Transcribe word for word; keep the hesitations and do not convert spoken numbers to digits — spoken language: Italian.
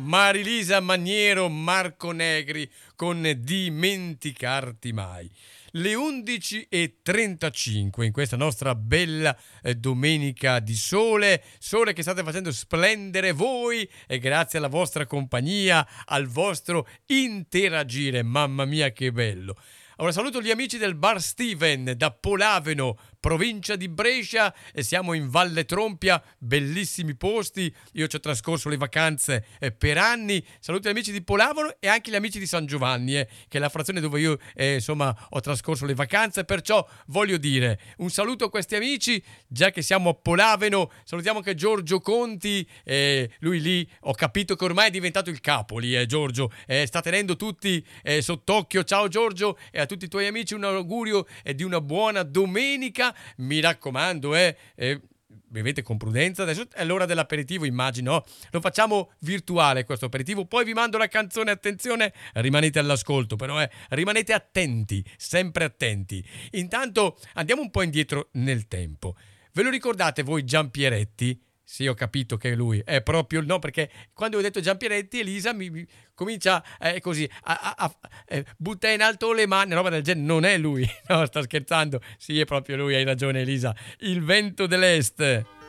Marilisa Maniero, Marco Negri con Dimenticarti mai. Le undici e trentacinque in questa nostra bella eh, domenica di sole, sole che state facendo splendere voi e grazie alla vostra compagnia, al vostro interagire, mamma mia che bello. Ora saluto gli amici del Bar Steven da Polaveno, provincia di Brescia, e siamo in Valle Trompia, bellissimi posti. Io ci ho trascorso le vacanze eh, per anni. Saluto gli amici di Polaveno e anche gli amici di San Giovanni, eh, che è la frazione dove io eh, insomma ho trascorso le vacanze. Perciò voglio dire un saluto a questi amici, già che siamo a Polaveno. Salutiamo anche Giorgio Conti, eh, lui lì ho capito che ormai è diventato il capo lì, eh, Giorgio, eh, sta tenendo tutti eh, sott'occhio. Ciao Giorgio, e a tutti i tuoi amici un augurio eh, di una buona domenica. Mi raccomando, eh, eh bevete con prudenza. Adesso è l'ora dell'aperitivo, immagino. Lo facciamo virtuale questo aperitivo. Poi vi mando la canzone. Attenzione, rimanete all'ascolto, però, eh. Rimanete attenti, sempre attenti. Intanto andiamo un po' indietro nel tempo. Ve lo ricordate voi Giampieretti? Sì, ho capito che è lui, è proprio il no, perché quando ho detto Giampieretti, Elisa mi, mi comincia eh, così a, a, a eh, butta in alto le mani, roba del genere. Non è lui, no, sto scherzando, sì, è proprio lui, hai ragione Elisa. Il vento dell'est.